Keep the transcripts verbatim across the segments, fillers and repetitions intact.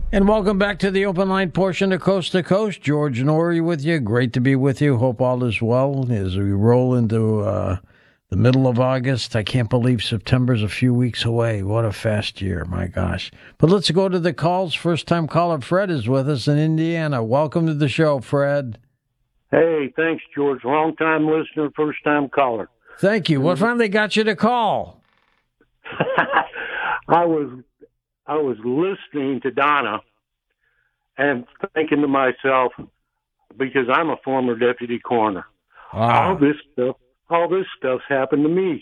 And welcome back to the open line portion of Coast to Coast. George Norrie with you. Great to be with you. Hope all is well as we roll into uh, the middle of August. I can't believe September's a few weeks away. What a fast year. My gosh. But let's go to the calls. First time caller Fred is with us in Indiana. Welcome to the show, Fred. Hey, thanks, George. Long time listener, first time caller. Thank you. What finally got you to call? I was I was listening to Donna and thinking to myself, because I'm a former deputy coroner, Ah. all this stuff, all this stuff's happened to me.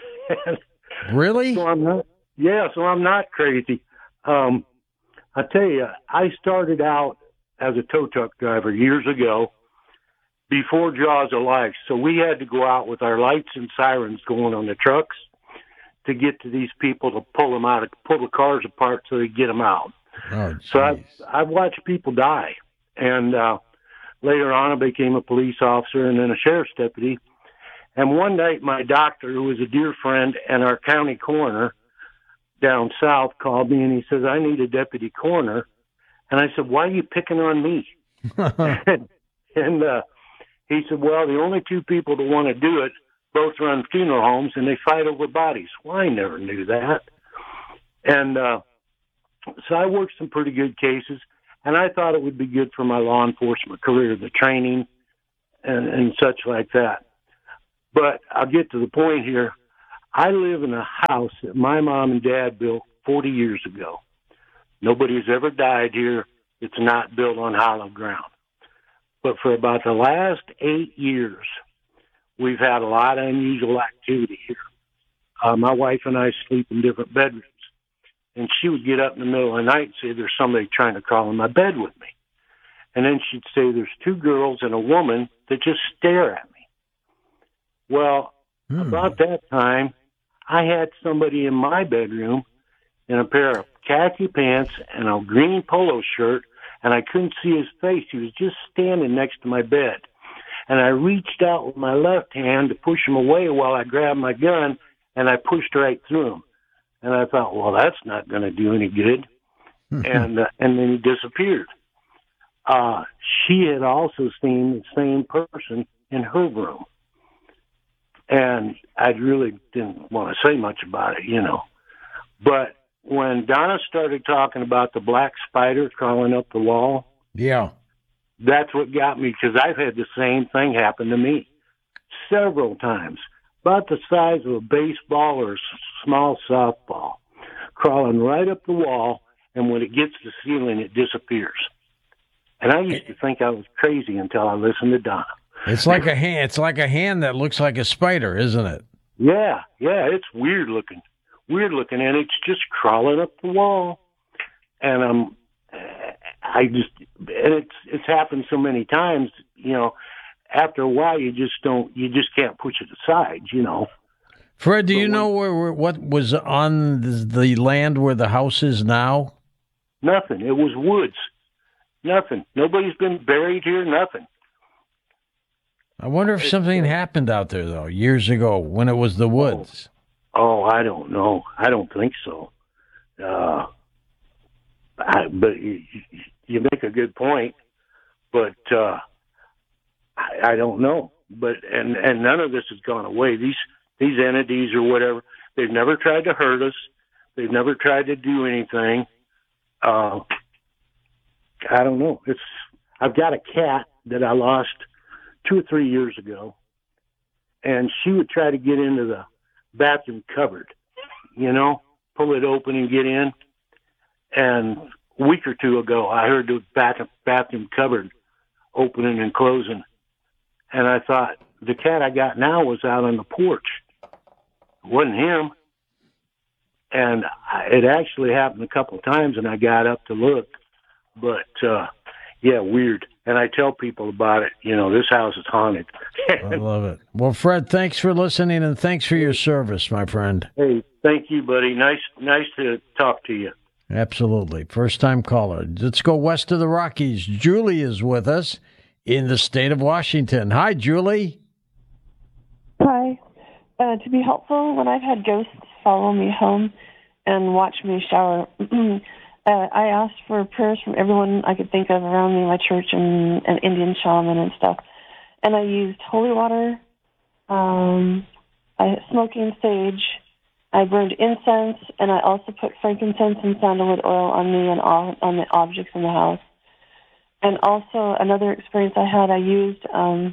Really? So I'm not, yeah, so I'm not crazy. Um, I tell you, I started out as a tow truck driver years ago before Jaws of Life. So we had to go out with our lights and sirens going on the trucks to get to these people to pull them out, pull the cars apart so they get them out. Oh, so I've, jeez. I've watched people die. And uh, later on, I became a police officer and then a sheriff's deputy. And one night, my doctor, who was a dear friend and our county coroner down south, called me and he says, I need a deputy coroner. And I said, why are you picking on me? and and uh, he said, well, the only two people that want to do it both run funeral homes and they fight over bodies. Well, I never knew that. And uh, so I worked some pretty good cases, and I thought it would be good for my law enforcement career, the training and, and such like that. But I'll get to the point here. I live in a house that my mom and dad built forty years ago. Nobody's ever died here. It's not built on hollow ground. But for about the last eight years, we've had a lot of unusual activity here. Uh, my wife and I sleep in different bedrooms. And she would get up in the middle of the night and say, there's somebody trying to crawl in my bed with me. And then she'd say, there's two girls and a woman that just stare at me. Well, hmm. about that time, I had somebody in my bedroom in a pair of khaki pants and a green polo shirt, and I couldn't see his face. He was just standing next to my bed. And I reached out with my left hand to push him away while I grabbed my gun, and I pushed right through him. And I thought, well, that's not going to do any good. and uh, and then he disappeared. Uh, she had also seen the same person in her room. And I really didn't want to say much about it, you know. But when Donna started talking about the black spider crawling up the wall, yeah, that's what got me, because I've had the same thing happen to me several times. About the size of a baseball or a small softball, crawling right up the wall, and when it gets to the ceiling, it disappears. And I used to think I was crazy until I listened to Donna. It's like a hand. It's like a hand that looks like a spider, isn't it? Yeah, yeah, it's weird looking, weird looking, and it's just crawling up the wall. And um, I just, and it's it's happened so many times, you know. After a while, you just don't, you just can't push it aside, you know. Fred, do you know where, where what was on the land where the house is now? Nothing. It was woods. Nothing. Nobody's been buried here. Nothing. I wonder if something happened out there, though, years ago when it was the woods. Oh, oh I don't know. I don't think so. Uh, I, but you, you make a good point. But uh, I, I don't know. But and, and none of this has gone away. These these entities or whatever, they've never tried to hurt us. They've never tried to do anything. Uh, I don't know. It's I've got a cat that I lost two or three years ago, and she would try to get into the bathroom cupboard, you know, pull it open and get in. And a week or two ago, I heard the bath- bathroom cupboard opening and closing, and I thought, the cat I got now was out on the porch. It wasn't him. And I, it actually happened a couple of times, and I got up to look. But, uh, yeah, weird. And I tell people about it. You know, this house is haunted. I love it. Well, Fred, thanks for listening, and thanks for your service, my friend. Hey, thank you, buddy. Nice, nice to talk to you. Absolutely. First-time caller. Let's go west of the Rockies. Julie is with us in the state of Washington. Hi, Julie. Hi. Uh, to be helpful, when I've had ghosts follow me home and watch me shower, uh, I asked for prayers from everyone I could think of around me, my church and an Indian shaman and stuff. And I used holy water, um, I, smoking sage. I burned incense, and I also put frankincense and sandalwood oil on me and all on the objects in the house. And also another experience I had, I used um,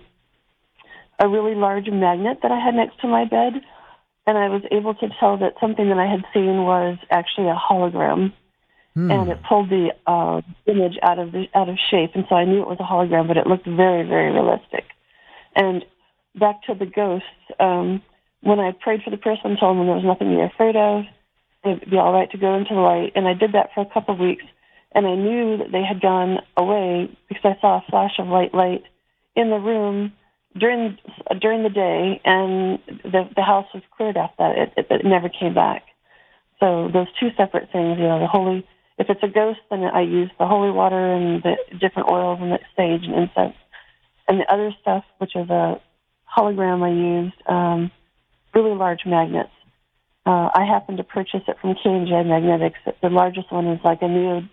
a really large magnet that I had next to my bed, and I was able to tell that something that I had seen was actually a hologram. Hmm. And it pulled the uh, image out of the, out of shape, and so I knew it was a hologram, but it looked very, very realistic. And back to the ghosts, um, when I prayed for the person and told them there was nothing to be afraid of, it would be all right to go into the light, and I did that for a couple of weeks, and I knew that they had gone away because I saw a flash of white light in the room during during the day, and the the house was cleared after that. It, it, it never came back. So those two separate things, you know, the holy. If it's a ghost, then I use the holy water and the different oils and the sage and incense. And the other stuff, which is a hologram, I used um, really large magnets. Uh, I happened to purchase it from K and J Magnetics. The largest one is like a neo,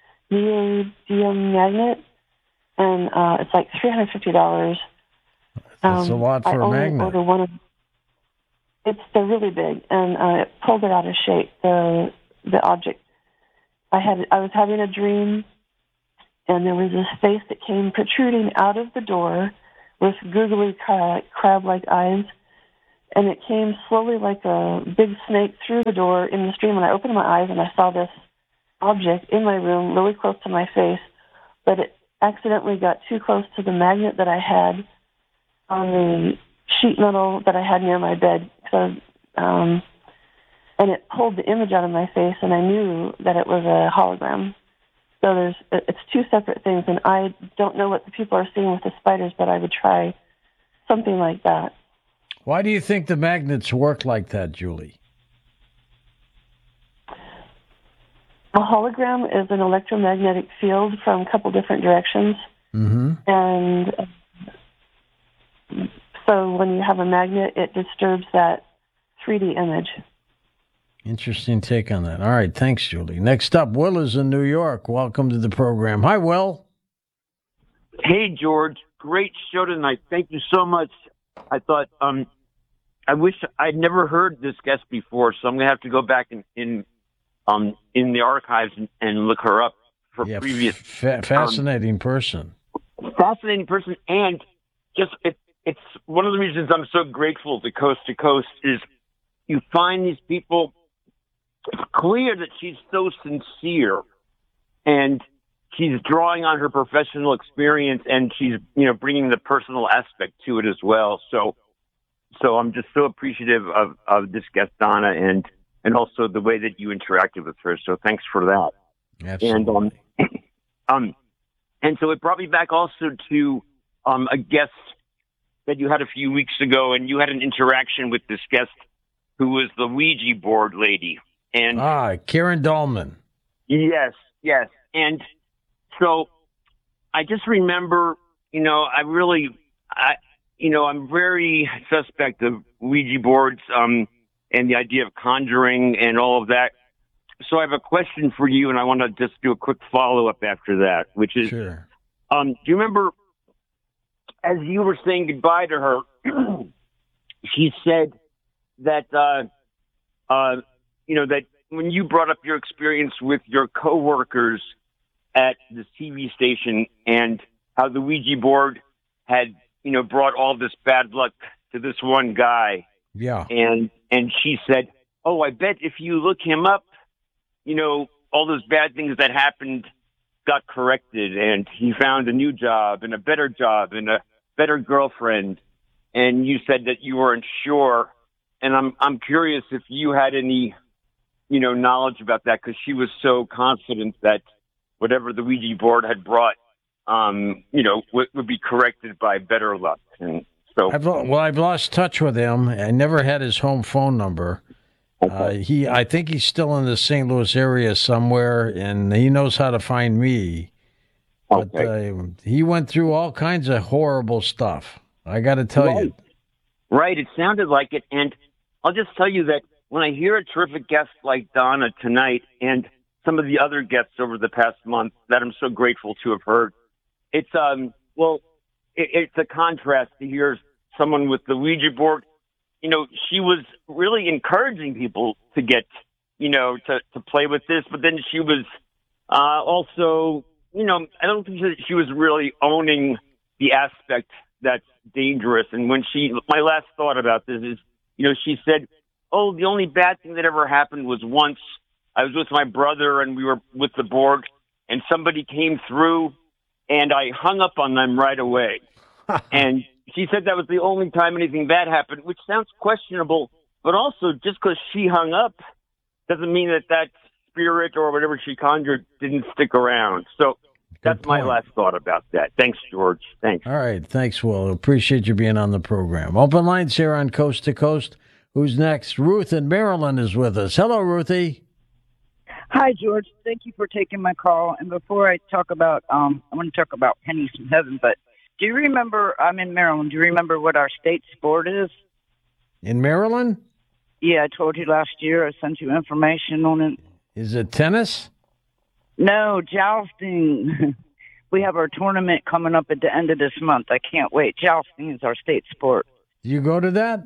neodymium magnet, and uh, it's like three hundred fifty dollars. That's um, a lot for I a only magnet. Order one of, it's they're really big, and uh, it pulled it out of shape. The the object. I had I was having a dream, and there was this face that came protruding out of the door with googly crab, crab-like eyes, and it came slowly like a big snake through the door in the stream. And I opened my eyes, and I saw this object in my room, really close to my face, but it accidentally got too close to the magnet that I had on the sheet metal that I had near my bed. So. Um, And it pulled the image out of my face, and I knew that it was a hologram. So there's, it's two separate things, and I don't know what the people are seeing with the spiders, but I would try something like that. Why do you think the magnets work like that, Julie? A hologram is an electromagnetic field from a couple different directions. Mm-hmm. And so when you have a magnet, it disturbs that three D image. Interesting take on that. All right, thanks, Julie. Next up, Will is in New York. Welcome to the program. Hi, Will. Hey, George. Great show tonight. Thank you so much. I thought, um, I wish I'd never heard this guest before, so I'm going to have to go back in, in, um, in the archives and, and look her up for yeah, previous. Fa- fascinating um, person. Fascinating person. And just, it, it's one of the reasons I'm so grateful to Coast to Coast is you find these people. It's clear that she's so sincere, and she's drawing on her professional experience, and she's, you know, bringing the personal aspect to it as well. So, so I'm just so appreciative of, of this guest, Donna, and, and also the way that you interacted with her. So thanks for that. Absolutely. And, um, um, and so it brought me back also to, um, a guest that you had a few weeks ago, and you had an interaction with this guest who was the Ouija board lady. And ah, Karen Dahlman. Yes, yes. And so I just remember, you know, I really, I, you know, I'm very suspect of Ouija boards, um, and the idea of conjuring and all of that. So I have a question for you, and I want to just do a quick follow-up after that, which is, sure. um, do you remember, as you were saying goodbye to her, she said that, uh, uh, you know, that when you brought up your experience with your coworkers at the T V station and how the Ouija board had, you know, brought all this bad luck to this one guy. Yeah. And, and she said, oh, I bet if you look him up, you know, all those bad things that happened got corrected, and he found a new job and a better job and a better girlfriend. And you said that you weren't sure. And I'm, I'm curious if you had any, you know, knowledge about that, because she was so confident that whatever the Ouija board had brought, um, you know, w- would be corrected by better luck. And so, I've, well, I've lost touch with him. I never had his home phone number. Okay. Uh, he, I think he's still in the Saint Louis area somewhere, and he knows how to find me. Okay. But uh, he went through all kinds of horrible stuff. I got to tell right. you. Right. It sounded like it, and I'll just tell you that when I hear a terrific guest like Donna tonight, and some of the other guests over the past month that I'm so grateful to have heard. It's, um, well, it, it's a contrast to hear someone with the Ouija board. You know, she was really encouraging people to get, you know, to, to play with this, but then she was uh, also, you know, I don't think that she was really owning the aspect that's dangerous. And when she, my last thought about this is, you know, she said, oh, the only bad thing that ever happened was once I was with my brother and we were with the board and somebody came through and I hung up on them right away. And she said that was the only time anything bad happened, which sounds questionable, but also just because she hung up doesn't mean that that spirit or whatever she conjured didn't stick around. So that's Good my point. last thought about that. Thanks, George. Thanks. All right. Thanks, Will. Appreciate you being on the program. Open lines here on Coast to Coast. Who's next? Ruth in Maryland is with us. Hello, Ruthie. Hi, George. Thank you for taking my call. And before I talk about, um, I want to talk about pennies from heaven, but do you remember, I'm in Maryland, do you remember what our state sport is? In Maryland? Yeah, I told you last year. I sent you information on it. Is it tennis? No, jousting. We have our tournament coming up at the end of this month. I can't wait. Jousting is our state sport. Do you go to that?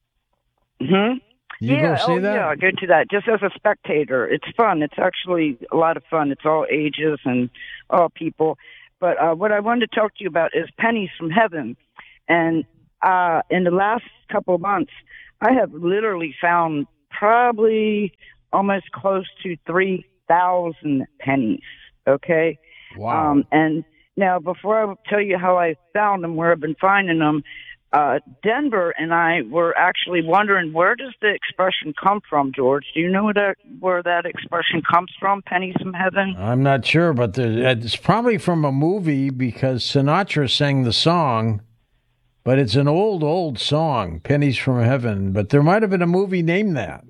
Hmm? You yeah, go see oh, that? yeah, I go to that just as a spectator. It's fun. It's actually a lot of fun. It's all ages and all people. But uh, what I wanted to talk to you about is pennies from heaven. And uh, in the last couple of months, I have literally found probably almost close to three thousand pennies, okay? Wow. Um, and now, before I tell you how I found them, where I've been finding them, uh, Denver and I were actually wondering, where does the expression come from, George? Do you know where that, where that expression comes from, pennies from heaven? I'm not sure, but there, it's probably from a movie because Sinatra sang the song, but it's an old, old song, Pennies from Heaven. But there might have been a movie named that.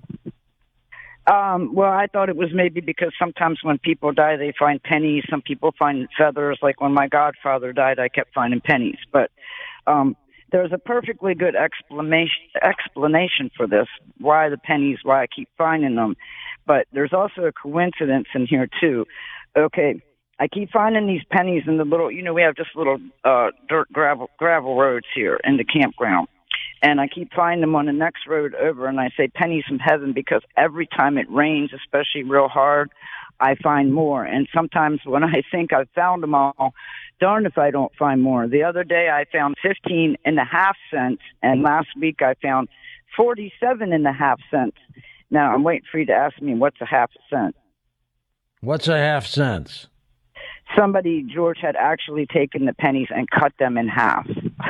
Um, well, I thought it was maybe because sometimes when people die, they find pennies. Some people find feathers. Like when my godfather died, I kept finding pennies. But um, there's a perfectly good explanation explanation for this, why the pennies, why I keep finding them. But there's also a coincidence in here, too. Okay, I keep finding these pennies in the little, you know, we have just little uh, dirt gravel, gravel roads here in the campground. And I keep finding them on the next road over, and I say pennies from heaven because every time it rains, especially real hard, I find more. And sometimes when I think I've found them all, darn if I don't find more. The other day I found fifteen and a half cents, and last week I found forty-seven and a half cents. Now I'm waiting for you to ask me what's a half a cent. What's a half cent? Somebody, George, had actually taken the pennies and cut them in half.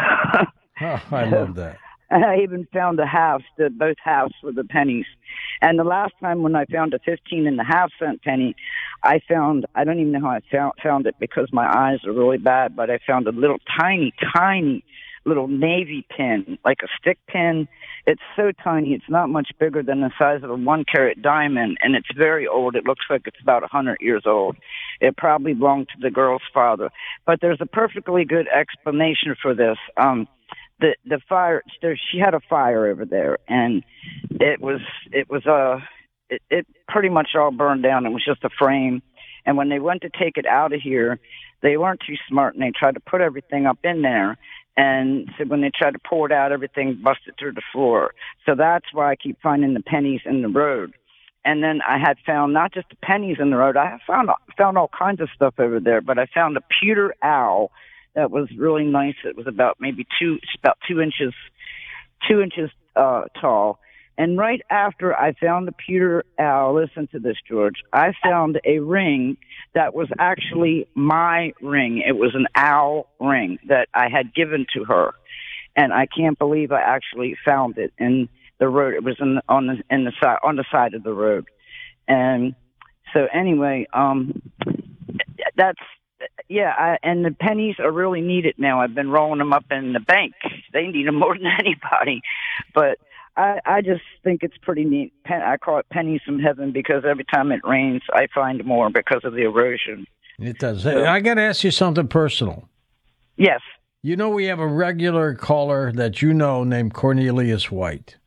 Oh, I love that. And I even found the halves, the both halves for the pennies. And the last time when I found a fifteen and a half cent penny, I found, I don't even know how I found, found it because my eyes are really bad, but I found a little tiny, tiny little navy pin, like a stick pin. It's so tiny. It's not much bigger than the size of a one carat diamond, and it's very old. It looks like it's about a hundred years old. It probably belonged to the girl's father. But there's a perfectly good explanation for this. Um, The the fire there, she had a fire over there, and it was it was uh it, it pretty much all burned down. It was just a frame, and when they went to take it out of here, they weren't too smart, and they tried to put everything up in there. And so when they tried to pour it out, everything busted through the floor. So that's why I keep finding the pennies in the road. And then I had found not just the pennies in the road. I found found all kinds of stuff over there, but I found a pewter owl. That was really nice. It was about maybe two, it's about two inches, two inches uh, tall. And right after I found the pewter owl, listen to this, George, I found a ring that was actually my ring. It was an owl ring that I had given to her, and I can't believe I actually found it in the road. It was in, on the in the side on the side of the road, and so anyway, um, that's. Yeah, I, and the pennies are really needed now. I've been rolling them up in the bank. They need them more than anybody. But I, I just think it's pretty neat. Pen, I call it pennies from heaven because every time it rains, I find more because of the erosion. It does. Hey, I got to ask you something personal. Yes. You know we have a regular caller that you know named Cornelius White.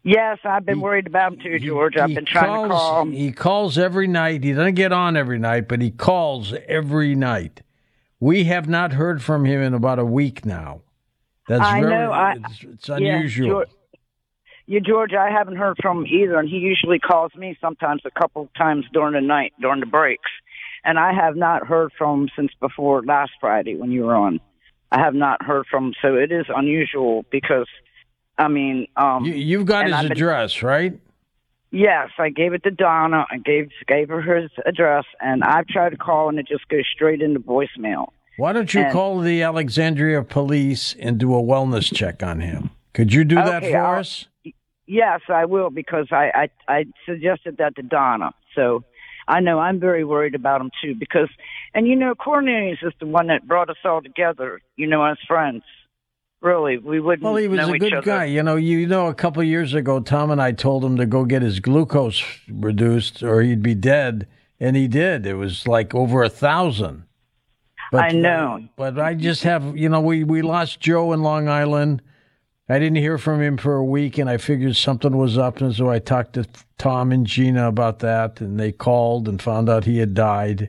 Yes, I've been He- worried about him too, he- George. I've he been trying calls, to call him. He calls every night. He doesn't get on every night, but he calls every night. We have not heard from him in about a week now. That's I very, know. I, it's, it's yeah, unusual. George, yeah, George, I haven't heard from him either, and he usually calls me sometimes a couple times during the night, during the breaks. And I have not heard from him since before last Friday when you were on. I have not heard from him, so it is unusual because, I mean... Um, you, you've got his I've been, address, right? Yes, I gave it to Donna. I gave gave her his address, and I've tried to call, and it just goes straight into voicemail. Why don't you and, call the Alexandria police and do a wellness check on him? Could you do okay, that for I'll, us? Yes, I will, because I, I, I suggested that to Donna. So I know I'm very worried about him, too, because, and you know, Cornelius is the one that brought us all together, you know, as friends. Really, we wouldn't Well, he was know a each good other. guy. You know, you know, a couple of years ago, Tom and I told him to go get his glucose reduced or he'd be dead, and he did. It was like over a thousand. But, I know. Uh, but I just have, you know, we, we lost Joe in Long Island. I didn't hear from him for a week, and I figured something was up, and so I talked to Tom and Gina about that, and they called and found out he had died.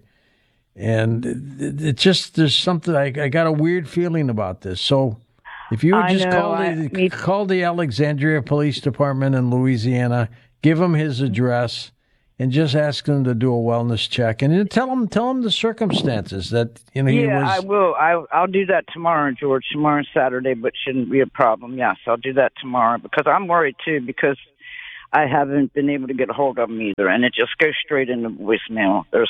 And it, it just, there's something, I, I got a weird feeling about this. So if you would I just know, call, I- the, me- call the Alexandria Police Department in Louisiana, give him his address, and just ask him to do a wellness check, and then tell him tell him the circumstances that you know he Yeah, was. I will. I, I'll do that tomorrow, George. Tomorrow's Saturday, but shouldn't be a problem. Yes, I'll do that tomorrow because I'm worried, too, because I haven't been able to get a hold of him either, and it just goes straight into voicemail. There's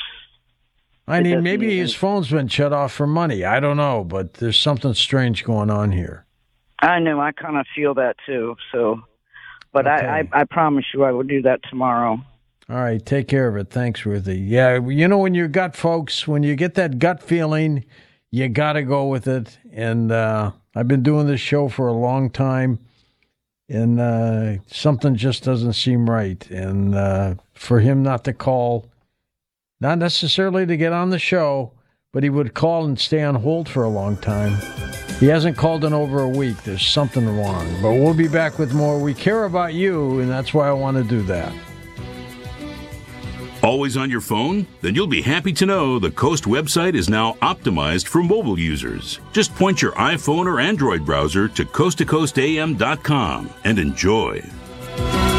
I it mean, doesn't maybe even- his phone's been shut off for money. I don't know, but there's something strange going on here. I know. I kind of feel that, too. So, But Okay. I, I, I promise you I will do that tomorrow. All right, take care of it. Thanks, Ruthie. Yeah, you know, when you gut, folks, when you get that gut feeling, you got to go with it. And uh, I've been doing this show for a long time, and uh, something just doesn't seem right. And uh, for him not to call, not necessarily to get on the show, but he would call and stay on hold for a long time. He hasn't called in over a week. There's something wrong. But we'll be back with more. We care about you, and that's why I want to do that. Always on your phone? Then you'll be happy to know the Coast website is now optimized for mobile users. Just point your iPhone or Android browser to coast to coast a m dot com and enjoy.